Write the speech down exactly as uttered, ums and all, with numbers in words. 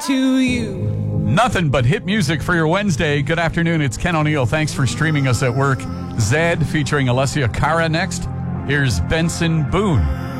to you. Nothing but hit music for your Wednesday. Good afternoon. It's Ken O'Neill. Thanks for streaming us at work. Zed featuring Alessia Cara next. Here's Benson Boone.